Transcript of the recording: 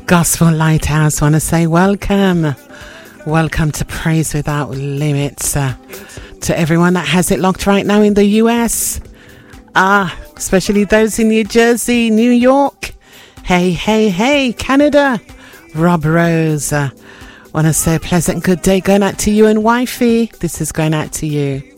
Gospel Lighthouse, want to say welcome to Praise Without Limits, to everyone that has it locked right now in the US, especially those in New Jersey, New York, hey, Canada. Rob Rose, want to say a pleasant good day going out to you and wifey. This is going out to you.